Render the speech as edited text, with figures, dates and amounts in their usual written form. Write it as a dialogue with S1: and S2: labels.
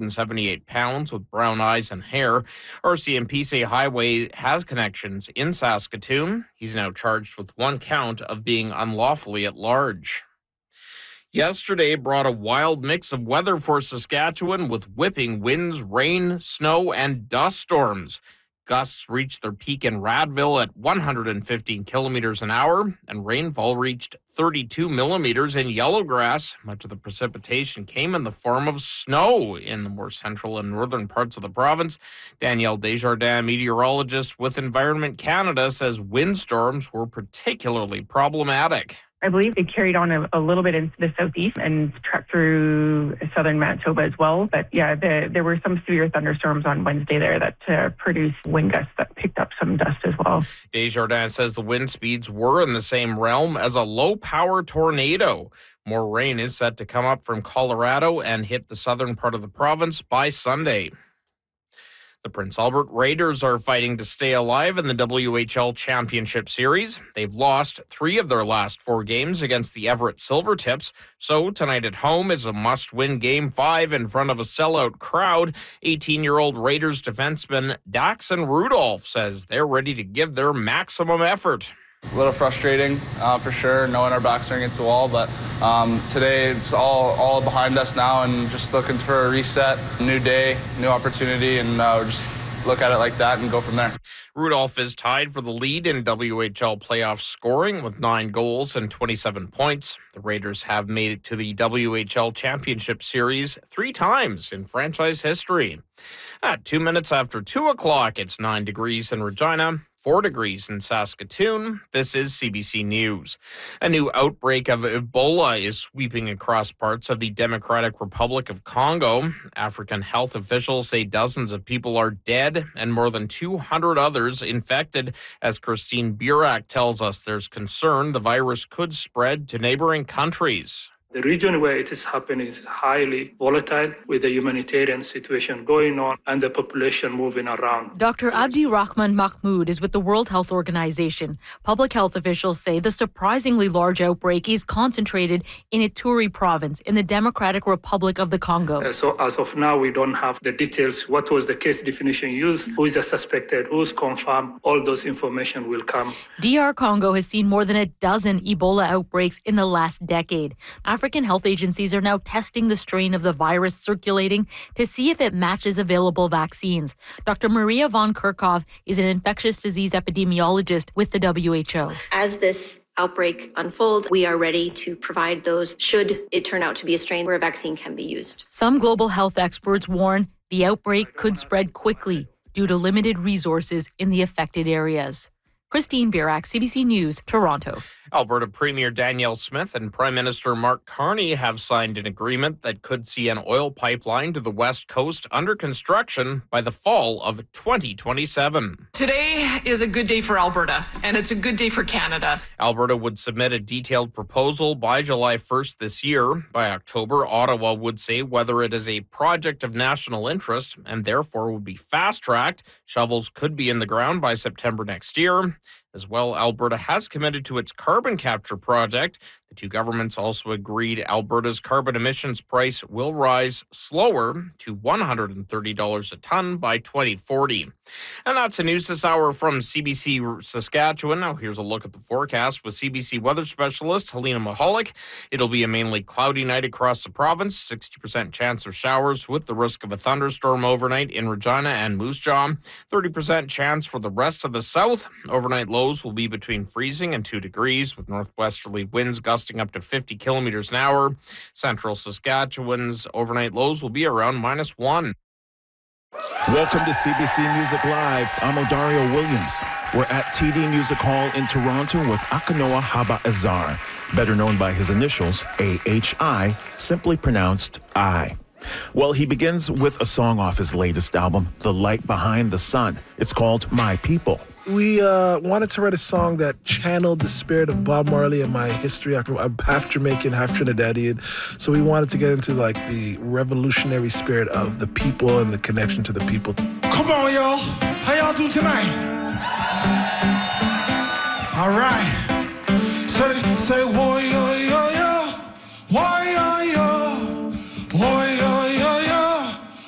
S1: 178 pounds with brown eyes and hair. RCMP say Highway has connections in Saskatoon. He's now charged with one count of being unlawfully at large. Yesterday brought a wild mix of weather for Saskatchewan with whipping winds, rain, snow, and dust storms. Gusts reached their peak in Radville at 115 kilometers an hour, and rainfall reached 32 millimeters in Yellowgrass. Much of the precipitation came in the form of snow in the more central and northern parts of the province. Danielle Desjardins, meteorologist with Environment Canada, says windstorms were particularly problematic.
S2: I believe they carried on a little bit into the southeast and trekked through southern Manitoba as well. But yeah, there were some severe thunderstorms on Wednesday there that produced wind gusts that picked up some dust as well.
S1: Desjardins says the wind speeds were in the same realm as a low-power tornado. More rain is set to come up from Colorado and hit the southern part of the province by Sunday. The Prince Albert Raiders are fighting to stay alive in the WHL Championship Series. They've lost 3 of their last 4 games against the Everett Silvertips, so tonight at home is a must-win Game 5 in front of a sellout crowd. 18-year-old Raiders defenseman Daxon Rudolph says they're ready to give their maximum effort.
S3: A little frustrating, for sure, knowing our backs are against the wall, but today it's all behind us now and just looking for a reset, new day, new opportunity, and just look at it like that and go from there.
S1: Rudolph is tied for the lead in WHL playoff scoring with 9 goals and 27 points. The Raiders have made it to the WHL Championship Series 3 times in franchise history. At 2 minutes after 2 o'clock, it's 9 degrees in Regina, 4 degrees in Saskatoon. This is CBC News. A new outbreak of Ebola is sweeping across parts of the Democratic Republic of Congo. African health officials say dozens of people are dead and more than 200 others infected. As Christine Burak tells us, there's concern the virus could spread to neighboring countries.
S4: The region where it is happening is highly volatile with the humanitarian situation going on and the population moving around.
S5: Dr. Abdi Rahman Mahmoud is with the World Health Organization. Public health officials say the surprisingly large outbreak is concentrated in Ituri province in the Democratic Republic of the Congo.
S4: So as of now, we don't have the details. What was the case definition used? Who is a suspected? Who's confirmed? All those information will come.
S5: DR Congo has seen more than a dozen Ebola outbreaks in the last decade. African health agencies are now testing the strain of the virus circulating to see if it matches available vaccines. Dr. Maria von Kerkhove is an infectious disease epidemiologist with the WHO.
S6: As this outbreak unfolds, we are ready to provide those should it turn out to be a strain where a vaccine can be used.
S5: Some global health experts warn the outbreak could spread quickly due to limited resources in the affected areas. Christine Burak, CBC News, Toronto.
S1: Alberta Premier Danielle Smith and Prime Minister Mark Carney have signed an agreement that could see an oil pipeline to the West Coast under construction by the fall of 2027.
S7: Today is a good day for Alberta, and it's a good day for Canada.
S1: Alberta would submit a detailed proposal by July 1st this year. By October, Ottawa would say whether it is a project of national interest and therefore would be fast-tracked. Shovels could be in the ground by September next year. As well, Alberta has committed to its carbon capture project. The two governments also agreed Alberta's carbon emissions price will rise slower to $130 a ton by 2040. And that's the news this hour from CBC Saskatchewan. Now here's a look at the forecast with CBC weather specialist Helena Mahalik. It'll be a mainly cloudy night across the province, 60% chance of showers with the risk of a thunderstorm overnight in Regina and Moose Jaw, 30% chance for the rest of the south. Overnight lows will be between freezing and 2 degrees with northwesterly winds gusting up to 50 kilometers an hour. Central Saskatchewan's overnight lows will be around -1.
S8: Welcome to CBC Music Live. I'm Odario Williams. We're at TD Music Hall in Toronto with Akinoa Haba Azar, better known by his initials, AHI, simply pronounced I. Well, he begins with a song off his latest album, The Light Behind the Sun. It's called My People.
S9: We wanted to write a song that channeled the spirit of Bob Marley and my history. I'm half Jamaican, half Trinidadian. So we wanted to get into like the revolutionary spirit of the people and the connection to the people.
S10: Come on, y'all. How y'all doing tonight? All right. Say, whoa, yo, yo, yo. Whoa, yo.